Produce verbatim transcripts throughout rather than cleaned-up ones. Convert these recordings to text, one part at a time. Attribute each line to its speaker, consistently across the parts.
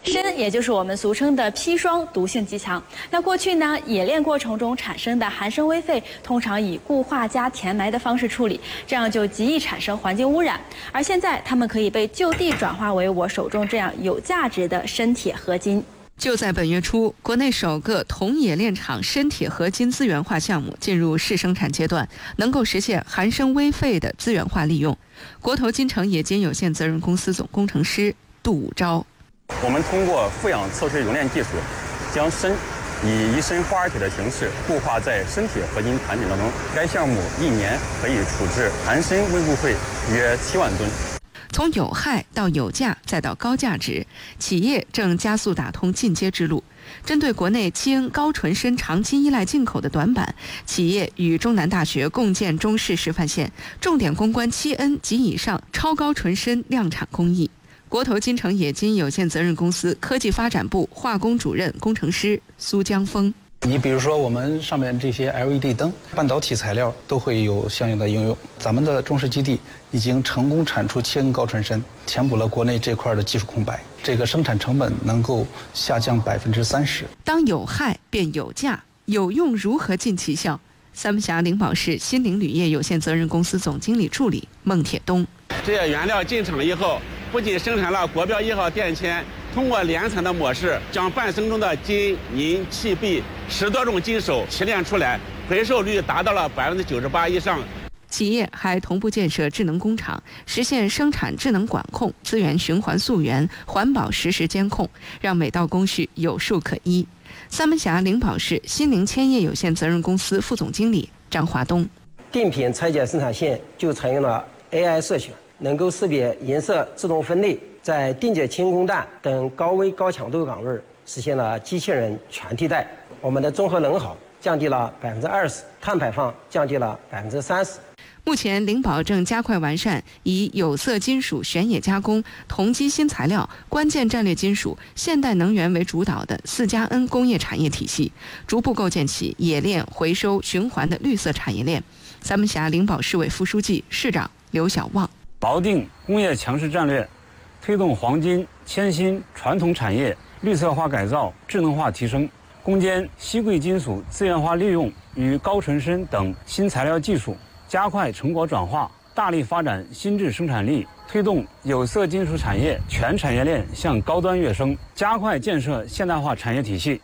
Speaker 1: 砷也就是我们俗称的砒霜，毒性极强。那过去呢，冶炼过程中产生的含砷微废，通常以固化加填埋的方式处理，这样就极易产生环境污染。而现在，它们可以被就地转化为我手中这样有价值的砷铁合金。
Speaker 2: 就在本月初，国内首个铜冶炼厂砷铁合金资源化项目进入试生产阶段，能够实现含砷微废的资源化利用。国投金城冶金有限责任公司总工程师杜武钊。
Speaker 3: 我们通过负氧测试熔炼技术，将砷以一砷化二铁的形式固化在砷铁合金产品当中。该项目一年可以处置含砷微固废约七万吨。
Speaker 2: 从有害到有价再到高价值，企业正加速打通进阶之路。针对国内七恩高纯砷长期依赖进口的短板，企业与中南大学共建中试示范线，重点攻关七恩及以上超高纯砷量产工艺。国投金城冶金有限责任公司科技发展部化工主任工程师苏江峰。
Speaker 4: 你比如说我们上面这些 L E D 灯，半导体材料都会有相应的应用。咱们的中试基地已经成功产出七恩高纯砷，填补了国内这块的技术空白，这个生产成本能够下降百分之三十。
Speaker 2: 当有害变有价，有用如何尽其效？三门峡灵宝市新灵铝业有限责任公司总经理助理孟铁东。
Speaker 5: 这些原料进厂以后，不仅生产了国标一号电铅，通过联产的模式，将半生中的金、银、气、铋十多种金属提炼出来，回收率达到了百分之九十八以上。
Speaker 2: 企业还同步建设智能工厂，实现生产智能管控、资源循环溯源、环保实时监控，让每道工序有数可依。三门峡灵宝市新灵铅业有限责任公司副总经理张华东。
Speaker 6: 定品拆解生产线就采用了 A I 色选，能够识别颜色自动分类，在定解轻工弹等高危高强度岗位实现了机器人全替代。我们的综合能耗降低了百分之二十，碳排放降低了百分之三十。
Speaker 2: 目前，灵宝正加快完善以有色金属选冶加工、铜基新材料、关键战略金属、现代能源为主导的四加 N 工业产业体系，逐步构建起冶炼、回收、循环的绿色产业链。三门峡灵宝市委副书记、市长刘小旺。
Speaker 7: 锚定工业强势战略，推动黄金、铅锌传统产业绿色化改造、智能化提升，攻坚稀贵金属资源化利用与高纯砷等新材料技术，加快成果转化，大力发展新质生产力，推动有色金属产业全产业链向高端跃升，加快建设现代化产业体系。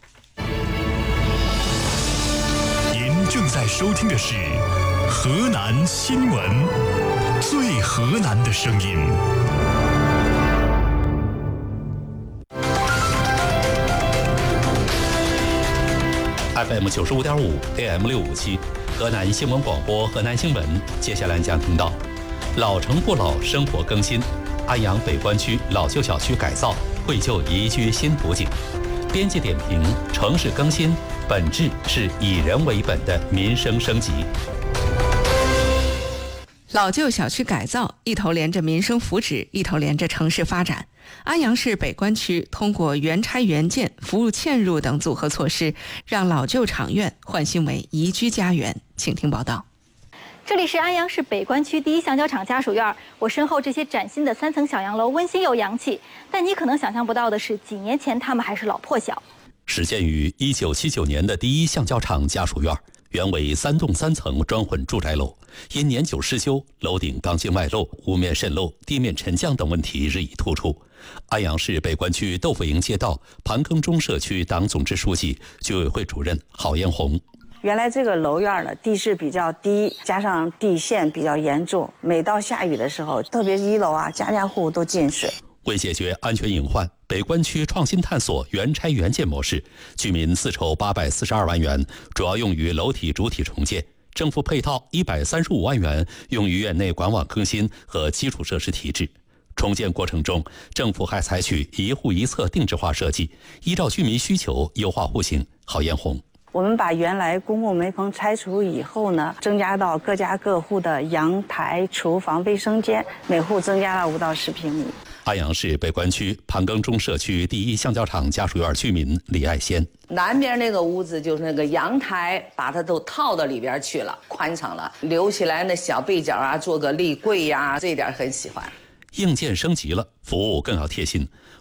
Speaker 8: 您正在收听的是河南新闻，最河南的声音。
Speaker 9: F M 九十五点五 A M 六五七，河南新闻广播，河南新闻。接下来将听到：老城不老，生活更新。安阳北关区老旧小区改造，绘就宜居新图景。编辑点评：城市更新本质是以人为本的民生升级。
Speaker 2: 老旧小区改造一头连着民生福祉，一头连着城市发展。安阳市北关区通过原拆原建、服务嵌入等组合措施，让老旧厂院焕新为宜居家园。请听报道。
Speaker 1: 这里是安阳市北关区第一橡胶厂家属院，我身后这些崭新的三层小洋楼温馨又洋气，但你可能想象不到的是，几年前它们还是老破小。
Speaker 9: 始建于一九七九年的第一橡胶厂家属院，原为三栋三层砖混住宅楼，因年久失修，楼顶钢筋外露、屋面渗漏、地面沉降等问题日益突出。安阳市北关区豆腐营街道盘庚中社区党总支书记、居委会主任郝艳红。
Speaker 10: 原来这个楼院呢，地势比较低，加上地陷比较严重，每到下雨的时候，特别是一楼啊，家家户户都进水。
Speaker 9: 为解决安全隐患，北关区创新探索原拆原建模式，居民自筹八百四十二万元，主要用于楼体主体重建；政府配套一百三十五万元，用于院内管网更新和基础设施提质。重建过程中，政府还采取一户一策定制化设计，依照居民需求优化户型。郝艳红。
Speaker 10: 我们把原来公共煤棚拆除以后呢，增加到各家各户的阳台、厨房、卫生间，每户增加了五到十平米。
Speaker 9: 安阳市北关区盘庚中社区第一橡胶厂家属院居民李爱仙。
Speaker 11: 南边那个屋子就是那个阳台，把它都套到里边去了，宽敞了，留起来那小背角啊，做个立柜呀、啊，这一点很喜欢。
Speaker 9: 硬件升级了，服务更要贴心。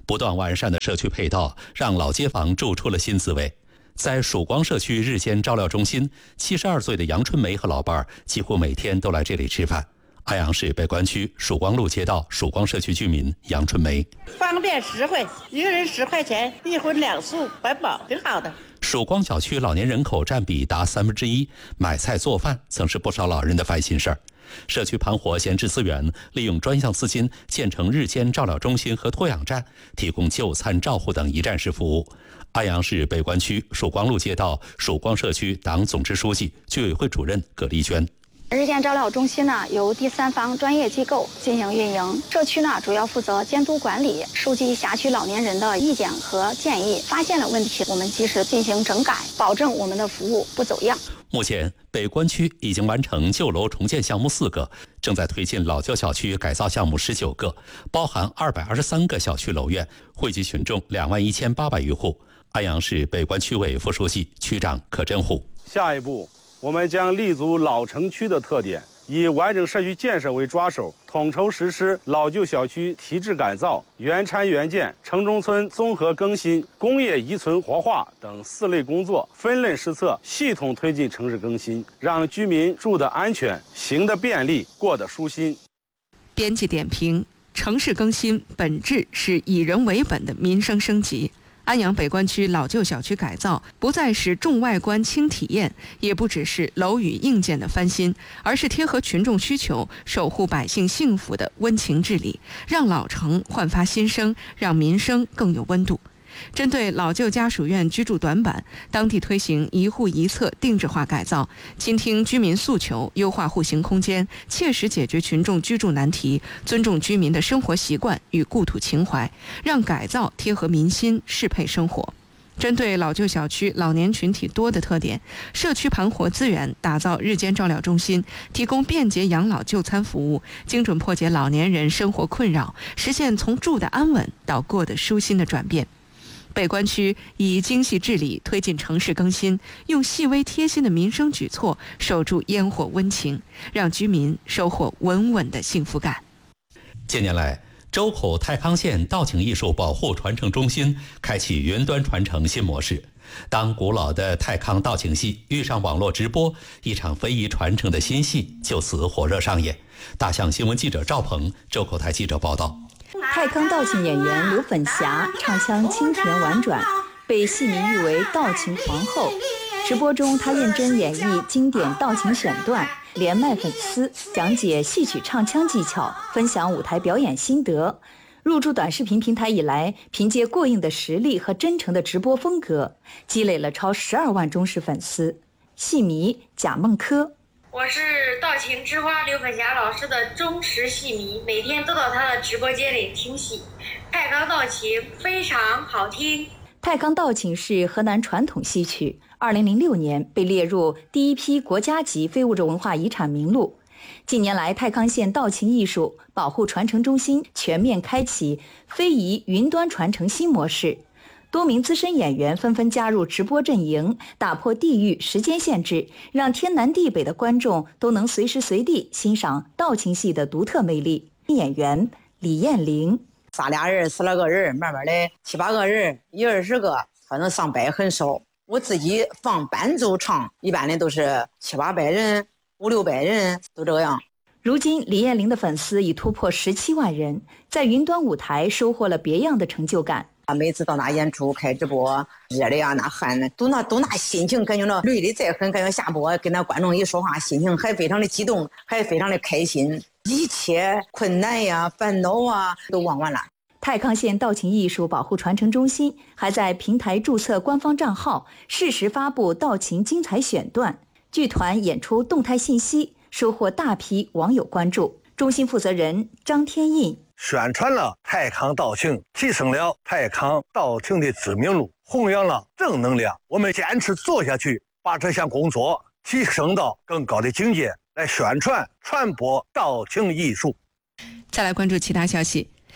Speaker 9: 不断完善的社区配套让老街坊住出了新滋味。在曙光社区日间照料中心，七十二岁的杨春梅和老伴儿几乎每天都来这里吃饭。安阳市北关区曙光路街道曙光社区居民杨春梅：
Speaker 12: 方便实惠，一个人十块钱，一荤两素，环保，挺好的。
Speaker 9: 曙光小区老年人口占比达三分之一，买菜做饭曾是不少老人的烦心事儿。社区盘活闲置资源，利用专项资金建成日间照料中心和托养站，提供就餐照护等一站式服务。安阳市北关区曙光路街道曙光社区党总支书记、居委会主任葛丽娟：
Speaker 13: 日间照料中心呢由第三方专业机构进行运营，社区呢主要负责监督管理，收集辖区老年人的意见和建议，发现了问题我们及时进行整改，保证我们的服务不走样。
Speaker 9: 目前北关区已经完成旧楼重建项目四个，正在推进老旧小区改造项目十九个，包含二百二十三个小区楼院，惠及群众两万一千八百余户。安阳市北关区委副书记、区长柯振虎：
Speaker 14: 下一步我们将立足老城区的特点，以完整社区建设为抓手，统筹实施老旧小区提质改造、原拆原建、城中村综合更新、工业遗存活化等四类工作，分类施策，系统推进城市更新，让居民住得安全、行得便利、过得舒心。
Speaker 2: 编辑点评：城市更新本质是以人为本的民生升级。安阳北关区老旧小区改造不再是重外观轻体验，也不只是楼宇硬件的翻新，而是贴合群众需求，守护百姓幸福的温情治理，让老城焕发新生，让民生更有温度。针对老旧家属院居住短板，当地推行一户一厕定制化改造，倾听居民诉求，优化户型空间，切实解决群众居住难题，尊重居民的生活习惯与故土情怀，让改造贴合民心，适配生活。针对老旧小区老年群体多的特点，社区盘活资源，打造日间照料中心，提供便捷养老就餐服务，精准破解老年人生活困扰，实现从住得安稳到过得舒心的转变。北关区以精细治理推进城市更新，用细微贴心的民生举措守住烟火温情，让居民收获稳稳的幸福感。
Speaker 9: 近年来，周口太康县道请艺术保护传承中心开启云端传承新模式。当古老的太康道请戏遇上网络直播，一场非遗传承的新戏就此火热上演。大象新闻记者赵鹏，周口台记者报道。
Speaker 15: 太康道请演员刘粉霞唱腔清甜婉转，被戏迷誉为道请皇后。直播中，她认真演绎经典道请选段，连麦粉丝，讲解戏曲唱腔技巧，分享舞台表演心得。入驻短视频平台以来，凭借过硬的实力和真诚的直播风格，积累了超十二万忠实粉丝。戏迷贾梦珂：
Speaker 16: 我是道请之花刘粉霞老师的忠实戏迷，每天都到她的直播间里听戏。太康道请非常好听。
Speaker 15: 太康道请是河南传统戏曲，二零零六年被列入第一批国家级非物质文化遗产名录。近年来，太康县道请艺术保护传承中心全面开启非遗云端传承新模式，多名资深演员纷纷加入直播阵营，打破地域时间限制，让天南地北的观众都能随时随地欣赏道请戏的独特魅力。演员李艳玲：
Speaker 17: 仨俩人、四来个人，慢慢的七八个人，一二十个，反正上百很少。我自己放伴奏唱，一般的都是七八百人、五六百人，都这样。
Speaker 15: 如今，李艳玲的粉丝已突破十七万人，在云端舞台收获了别样的成就感。
Speaker 17: 每次到那演出开直播，热的呀，那汗都那都那心情，感觉那累的再狠，感觉下播跟那观众一说话，心情还非常的激动，还非常的开心，一切困难呀、烦恼啊都忘完了。
Speaker 15: 太康县道请艺术保护传承中心还在平台注册官方账号，适时发布道请精彩选段，剧团演出动态信息，收获大批网友关注。中心负责人张天印：
Speaker 18: 宣传了太康道请，提升了太康道请的知名度，弘扬了正能量。我们坚持做下去，把这项工作提升到更高的境界，来宣传传播道请艺术。
Speaker 2: 再来关注其他消息。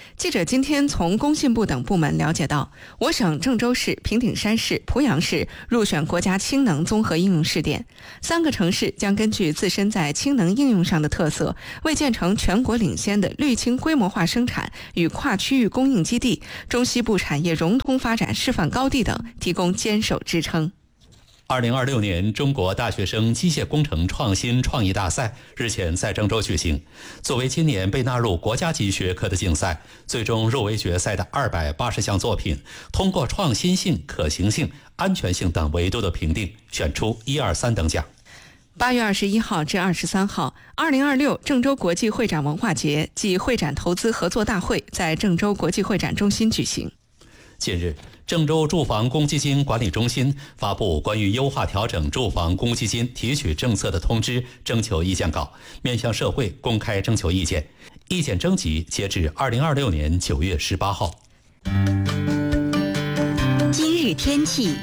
Speaker 2: 记者今天从工信部等部门了解到，我省郑州市、平顶山市、濮阳市入选国家氢能综合应用试点，三个城市将根据自身在氢能应用上的特色，为建成全国领先的绿氢规模化生产与跨区域供应基地、中西部产业融通发展示范高地等提供坚守支撑。
Speaker 9: 二零二六年中国大学生机械工程创新创意大赛日前在郑州举行。作为今年被纳入国家级学科的竞赛，最终入围决赛的二百八十项作品，通过创新性、可行性、安全性等维度的评定，选出一二三等奖。
Speaker 2: 八月二十一号至二十三号，二零二六郑州国际会展文化节暨会展投资合作大会在郑州国际会展中心举行。
Speaker 9: 近日，郑州住房公积金管理中心发布关于优化调整住房公积金提取政策的通知征求意见稿，面向社会公开征求意见。意见征集截至二零二六年九月十八号。
Speaker 15: 今日天气。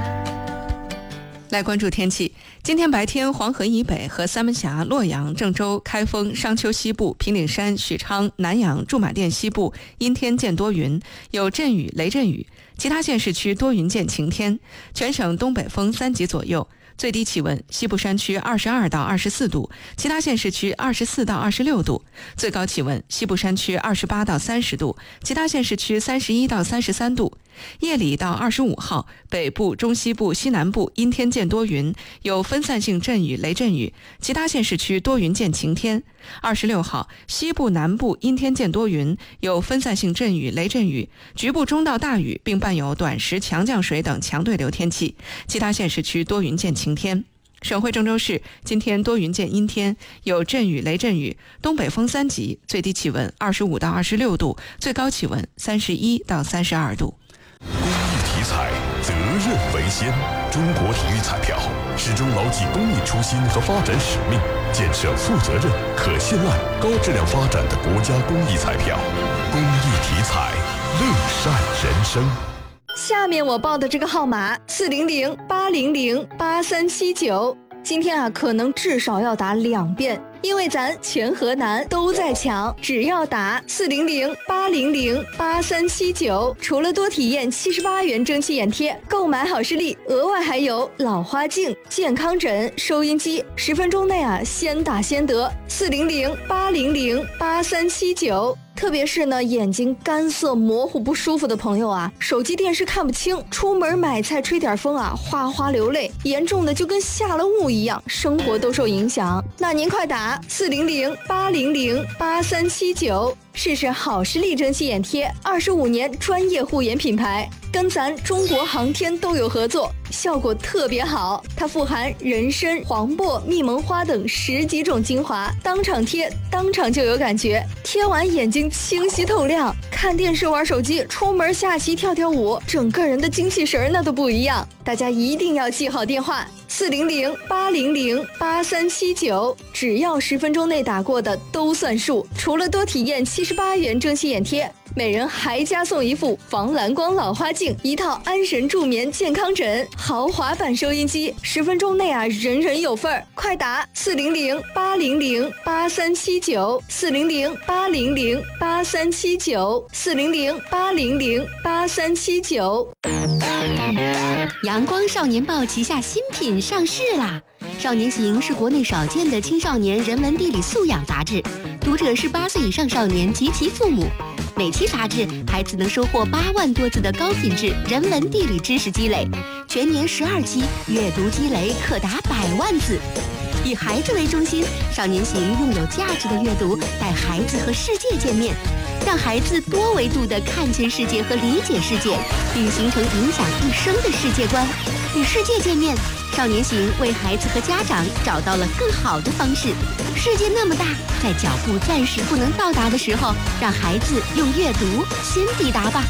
Speaker 2: 来关注天气。今天白天，黄河以北和三门峡、洛阳、郑州、开封、商丘西部、平顶山、许昌、南阳、驻马店西部阴天见多云，有阵雨、雷阵雨；其他县市区多云见晴天。全省东北风三级左右。最低气温，西部山区二十二到二十四度，其他县市区二十四到二十六度；最高气温，西部山区二十八到三十度，其他县市区三十一到三十三度。夜里到二十五号，北部、中西部、西南部阴天见多云，有分散性阵雨、雷阵雨，其他县市区多云见晴天。二十六号，西部、南部阴天见多云，有分散性阵雨、雷阵雨，局部中到大雨，并伴有短时强降水等强对流天气，其他县市区多云见晴天。省会郑州市今天多云见阴天，有阵雨、雷阵雨，东北风三级，最低气温二十五到二十六度，最高气温三十一到三十二度。
Speaker 8: 公益体彩，责任为先。中国体育彩票始终牢记公益初心和发展使命，建设负责任、可信赖、高质量发展的国家公益彩票。公益体彩，乐善人生。
Speaker 19: 下面我报的这个号码四零零八零零八三七九，今天啊可能至少要打两遍，因为咱全河南都在抢，只要打四零零八零零八三七九，除了多体验七十八元蒸汽眼贴，购买好视力额外还有老花镜、健康枕、收音机，十分钟内啊先打先得。四零零八零零八三七九。特别是呢，眼睛干涩、模糊、不舒服的朋友啊，手机、电视看不清，出门买菜吹点风啊，哗哗流泪，严重的就跟下了雾一样，生活都受影响。那您快打四零零八零零八三七九，试试好视力蒸汽眼贴，二十五年专业护眼品牌，跟咱中国航天都有合作，效果特别好。它富含人参、黄柏、蜜蒙花等十几种精华，当场贴，当场就有感觉，贴完眼睛清晰透亮，看电视、玩手机、出门下棋、跳跳舞，整个人的精气神那都不一样。大家一定要记好电话四零零八零零八三七九，只要十分钟内打过的都算数。除了多体验七十八元蒸汽眼贴，每人还加送一副防蓝光老花镜，一套安神助眠健康枕，豪华版收音机，十分钟内啊人人有份儿。快打四零零八零零八三七九，四零零八零零八三七九，四零零八零零八三七九。
Speaker 20: 阳光少年报旗下新品上市啦！少年行是国内少见的青少年人文地理素养杂志，读者是八岁以上少年及其父母。每期杂志，孩子能收获八万多字的高品质人文地理知识积累，全年十二期，阅读积累可达百万字。以孩子为中心，少年行用有价值的阅读带孩子和世界见面，让孩子多维度地看见世界和理解世界，并形成影响一生的世界观。与世界见面，少年行为孩子和家长找到了更好的方式。世界那么大，在脚步暂时不能到达的时候，让孩子用阅读先抵达吧。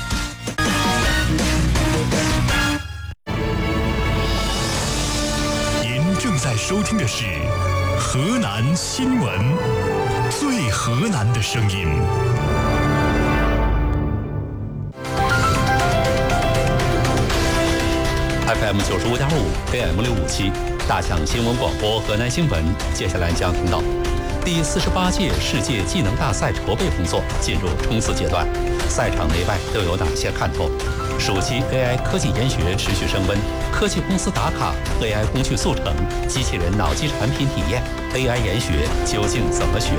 Speaker 8: 您正在收听的是河南新闻，最河南的声音。
Speaker 9: F M 九十五点五 A M 六五七大强新闻广播河南新闻，接下来将听到第四十八届世界技能大赛筹备工作进入冲刺阶段，赛场内外都有哪些看头？暑期 A I 科技研学持续升温，科技公司打卡 A I 工具速成，机器人脑机产品体验 ，A I 研学究竟怎么学？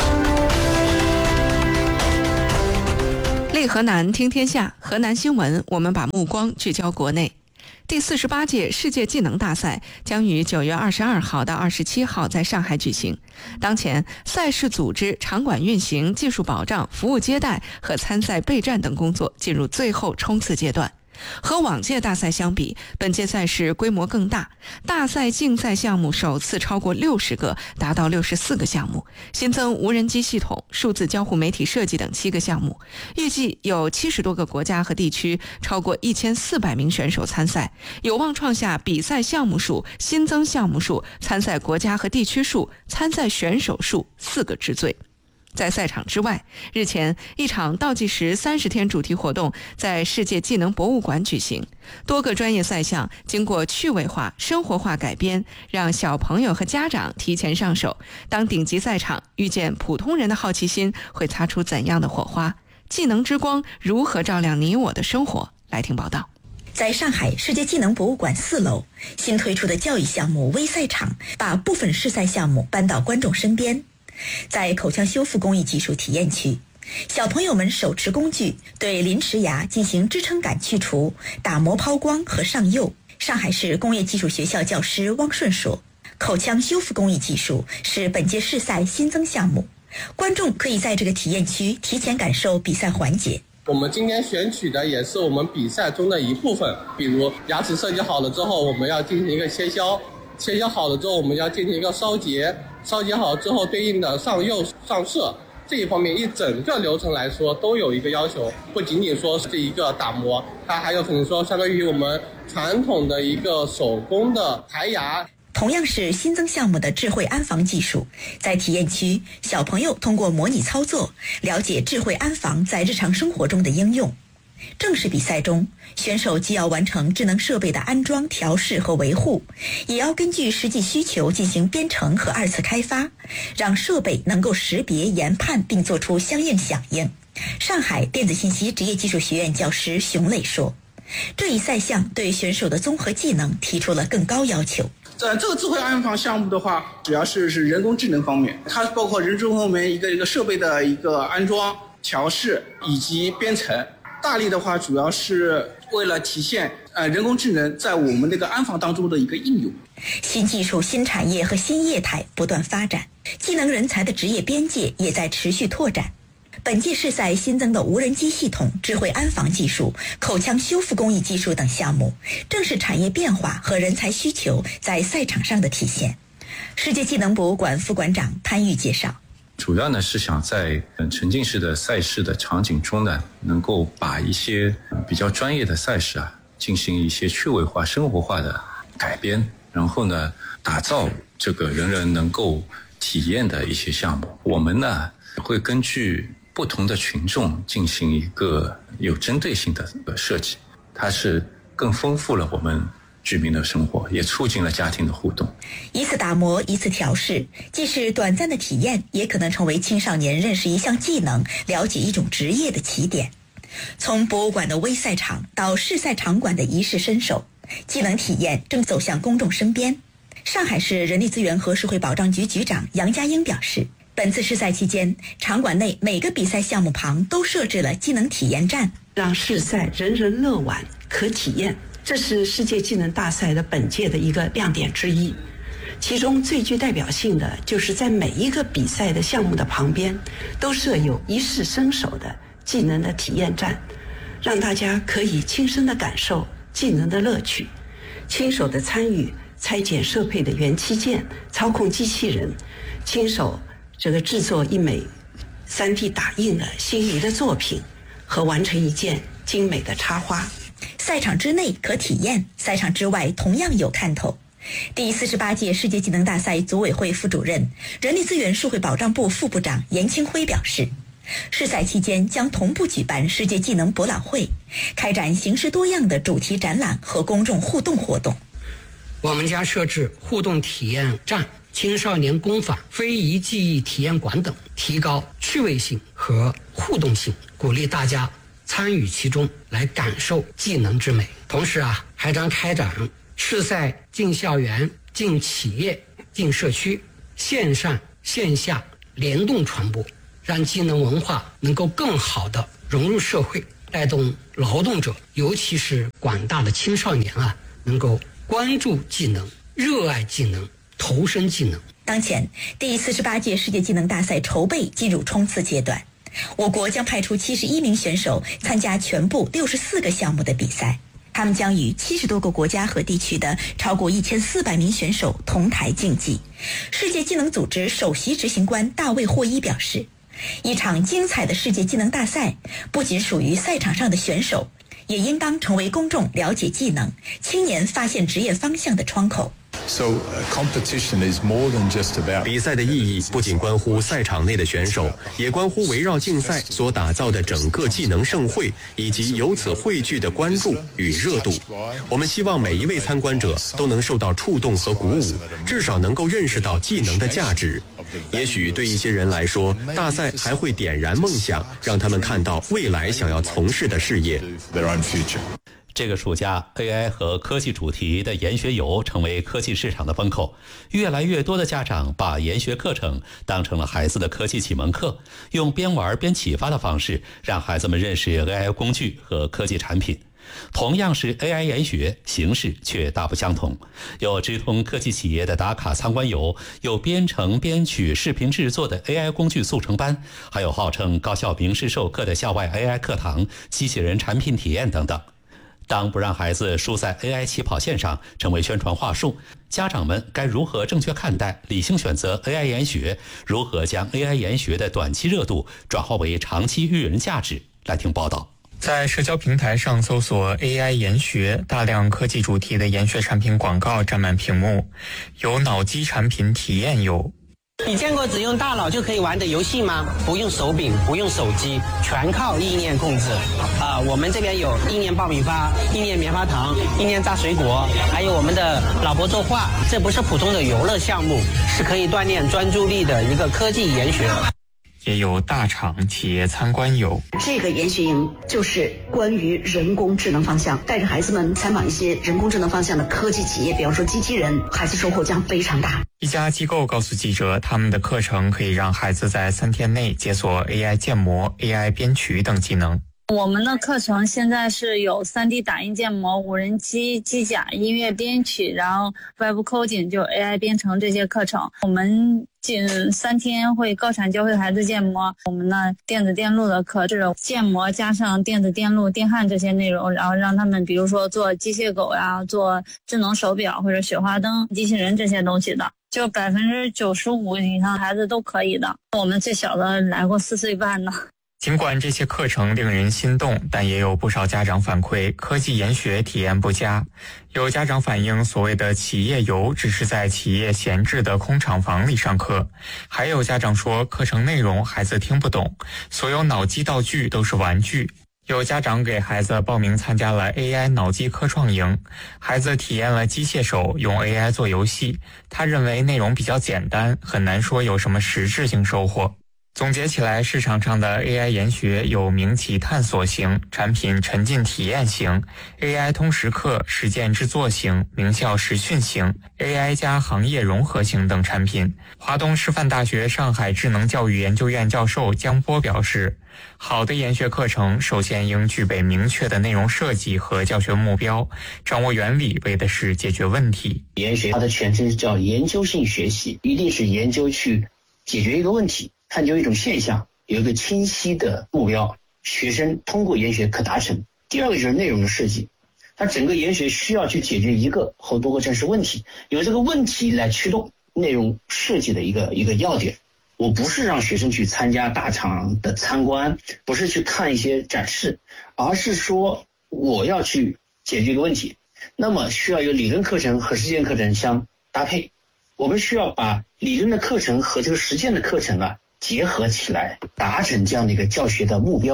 Speaker 2: 立河南听天下，河南新闻，我们把目光聚焦国内。第四十八届世界技能大赛将于九月二十二号到二十七号在上海举行。当前，赛事组织、场馆运行、技术保障、服务接待和参赛备战等工作进入最后冲刺阶段。和往届大赛相比，本届赛事规模更大，大赛竞赛项目首次超过六十个，达到六十四个项目，新增无人机系统、数字交互媒体设计等七个项目。预计有七十多个国家和地区，超过一千四百名选手参赛，有望创下比赛项目数、新增项目数、参赛国家和地区数、参赛选手数四个之最。在赛场之外，日前一场倒计时三十天主题活动在世界技能博物馆举行，多个专业赛项经过趣味化、生活化改编，让小朋友和家长提前上手。当顶级赛场遇见普通人的好奇心，会擦出怎样的火花？技能之光如何照亮你我的生活？来听报道。
Speaker 21: 在上海世界技能博物馆四楼，新推出的教育项目微赛场把部分试赛项目搬到观众身边。在口腔修复工艺技术体验区，小朋友们手持工具对临池牙进行支撑杆去除、打磨抛光和上釉。上海市工业技术学校教师汪顺说，口腔修复工艺技术是本届试赛新增项目，观众可以在这个体验区提前感受比赛环节。
Speaker 22: 我们今天选取的也是我们比赛中的一部分，比如牙齿设计好了之后，我们要进行一个切削，切削好了之后，我们要进行一个烧结，烧结好之后对应的上釉、上色，这一方面一整个流程来说都有一个要求，不仅仅说是一个打磨，它还有可能说相当于我们传统的一个手工的排牙。
Speaker 21: 同样是新增项目的智慧安防技术，在体验区，小朋友通过模拟操作，了解智慧安防在日常生活中的应用。正式比赛中，选手既要完成智能设备的安装、调试和维护，也要根据实际需求进行编程和二次开发，让设备能够识别、研判并做出相应响应。上海电子信息职业技术学院教师熊磊说，这一赛项对选手的综合技能提出了更高要求。
Speaker 23: 呃，这个智慧安防项目的话，主要是是人工智能方面，它包括人工后面一个一个设备的一个安装、调试以及编程。大力的话，主要是为了体现呃人工智能在我们这个安防当中的一个应用。
Speaker 21: 新技术、新产业和新业态不断发展，技能人才的职业边界也在持续拓展。本届试赛新增的无人机系统、智慧安防技术、口腔修复工艺技术等项目，正是产业变化和人才需求在赛场上的体现。世界技能博物馆副馆长潘玉介绍，
Speaker 24: 主要呢是想在沉浸式的赛事的场景中呢，能够把一些比较专业的赛事啊，进行一些趣味化、生活化的改编，然后呢，打造这个人人能够体验的一些项目。我们呢会根据不同的群众进行一个有针对性的设计，它是更丰富了我们居民的生活，也促进了家庭的互动。
Speaker 21: 一次打磨，一次调试，既是短暂的体验，也可能成为青少年认识一项技能、了解一种职业的起点。从博物馆的微赛场到试赛场馆的一试身手，技能体验正走向公众身边。上海市人力资源和社会保障局局长杨家英表示，本次试赛期间，场馆内每个比赛项目旁都设置了技能体验站，
Speaker 25: 让试赛人人乐玩可体验，这是世界技能大赛的本届的一个亮点之一。其中最具代表性的就是在每一个比赛的项目的旁边都设有一试身手的技能的体验站，让大家可以亲身的感受技能的乐趣，亲手的参与拆解设备的元器件，操控机器人，亲手这个制作一枚 三 D 打印的心仪的作品和完成一件精美的插花。
Speaker 21: 赛场之内可体验，赛场之外同样有看头。第四十八届世界技能大赛组委会副主任、人力资源社会保障部副部长严清辉表示，试赛期间将同步举办世界技能博览会，开展形式多样的主题展览和公众互动活动。
Speaker 26: 我们将设置互动体验站，
Speaker 3: 青少年工坊、非遗技艺体验馆等，提高趣味性和互动性，鼓励大家参与其中，来感受技能之美。同时啊，还将开展市赛进校园、进企业、进社区，线上线下联动传播，让技能文化能够更好地融入社会，带动劳动者，尤其是广大的青少年啊，能够关注技能、热爱技能、投身技能。
Speaker 21: 当前，第四十八届世界技能大赛筹备进入冲刺阶段，我国将派出七十一名选手参加全部六十四个项目的比赛，他们将与七十多个国家和地区的超过一千四百名选手同台竞技。世界技能组织首席执行官大卫霍伊表示，一场精彩的世界技能大赛不仅属于赛场上的选手，也应当成为公众了解技能、青年发现职业方向的窗口。
Speaker 4: 比赛的意义不仅关乎赛场内的选手，也关乎围绕竞赛所打造的整个技能盛会以及由此汇聚的关注与热度。我们希望每一位参观者都能受到触动和鼓舞，至少能够认识到技能的价值。也许对一些人来说，大赛还会点燃梦想，让他们看到未来想要从事的事业。
Speaker 9: 这个暑假 A I 和科技主题的研学游成为科技市场的风口，越来越多的家长把研学课程当成了孩子的科技启蒙课，用边玩边启发的方式让孩子们认识 A I 工具和科技产品。同样是 A I 研学，形式却大不相同。有直通科技企业的打卡参观游，有编程编曲视频制作的 A I 工具速成班，还有号称高校名师授课的校外 A I 课堂、机器人产品体验等等。当不让孩子输在 A I 起跑线上成为宣传话术，家长们该如何正确看待、理性选择 A I 研学？如何将 A I 研学的短期热度转化为长期育人价值？来听报道。
Speaker 5: 在社交平台上搜索 A I 研学，大量科技主题的研学产品广告占满屏幕，有脑机产品体验游。
Speaker 6: 你见过只用大脑就可以玩的游戏吗？不用手柄，不用手机，全靠意念控制。啊、呃，我们这边有意念爆米花、意念棉花糖、意念炸水果，还有我们的老婆作画。这不是普通的游乐项目，是可以锻炼专注力的一个科技研学。
Speaker 5: 也有大厂企业参观游。
Speaker 7: 这个研学营就是关于人工智能方向，带着孩子们参访一些人工智能方向的科技企业，比方说机器人，孩子收获将非常大。
Speaker 5: 一家机构告诉记者，他们的课程可以让孩子在三天内解锁 A I 建模、A I 编曲等技能。
Speaker 26: 我们的课程现在是有 三 D 打印建模、无人机、机甲、音乐编曲，然后 Web Coding 就 A I 编程这些课程。我们近三天会高产教会孩子建模。我们的电子电路的课是建模加上电子电路、电焊这些内容，然后让他们比如说做机械狗呀、做智能手表或者雪花灯、机器人这些东西的。就百分之九十五以上孩子都可以的。我们最小的来过四岁半呢。
Speaker 5: 尽管这些课程令人心动，但也有不少家长反馈科技研学体验不佳。有家长反映，所谓的企业游只是在企业闲置的空厂房里上课。还有家长说，课程内容孩子听不懂，所有脑机道具都是玩具。有家长给孩子报名参加了 A I 脑机科创营，孩子体验了机械手用 A I 做游戏，他认为内容比较简单，很难说有什么实质性收获。总结起来，市场上的 A I 研学有名企探索型、产品沉浸体验型、A I 通识课实践制作型、名校实训型、A I 加行业融合型等产品。华东师范大学上海智能教育研究院教授江波表示，好的研学课程首先应具备明确的内容设计和教学目标，掌握原理为的是解决问题。
Speaker 27: 研学它的全称叫研究性学习，一定是研究去解决一个问题，探究一种现象，有一个清晰的目标，学生通过研学可达成。第二个就是内容的设计，它整个研学需要去解决一个或多个真实问题，由这个问题来驱动内容设计的一个一个要点。我不是让学生去参加大厂的参观，不是去看一些展示，而是说我要去解决一个问题，那么需要有理论课程和实践课程相搭配。我们需要把理论的课程和这个实践的课程啊结合起来，达成这样的一个教学的目标。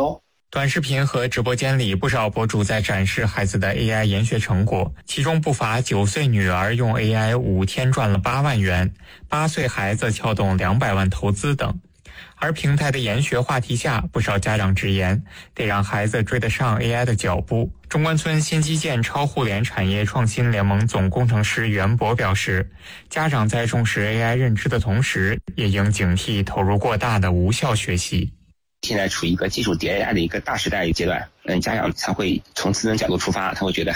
Speaker 5: 短视频和直播间里，不少博主在展示孩子的 A I 研学成果，其中不乏九岁女儿用 A I 五天赚了八万元，八岁孩子撬动两百万投资等。而平台的研学话题下，不少家长直言，得让孩子追得上 A I 的脚步。中关村新基建超互联产业创新联盟总工程师袁博表示，家长在重视 A I 认知的同时，也应警惕投入过大的无效学习。
Speaker 1: 现在处于一个技术迭代的一个大时代阶段，嗯，家长他会从自身角度出发，他会觉得